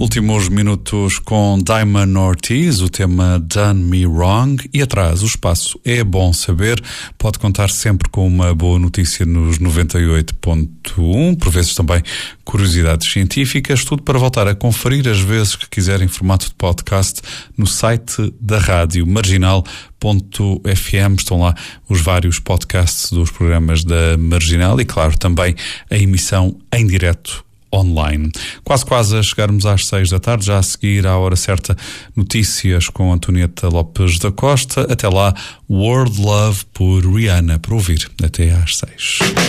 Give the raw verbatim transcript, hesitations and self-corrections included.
Últimos minutos com Diamond Ortiz, o tema Done Me Wrong. E atrás, o espaço É Bom Saber. Pode contar sempre com uma boa notícia nos noventa e oito ponto um, por vezes também curiosidades científicas, tudo para voltar a conferir as vezes que quiser em formato de podcast no site da rádio marginal ponto f m. Estão lá os vários podcasts dos programas da Marginal e, claro, também a emissão em direto online. Quase quase a chegarmos às seis da tarde, já a seguir à hora certa, notícias com Antonieta Lopes da Costa. Até lá, World Love por Rihanna, para ouvir até às seis.